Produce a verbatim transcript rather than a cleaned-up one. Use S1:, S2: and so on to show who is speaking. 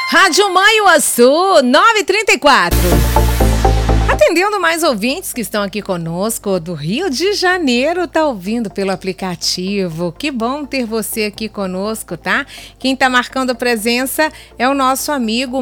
S1: Rádio Manhuaçu, nove e trinta e quatro. Atendendo mais ouvintes que estão aqui conosco do Rio de Janeiro, tá ouvindo pelo aplicativo. Que bom ter você aqui conosco, tá? Quem tá marcando presença é o nosso amigo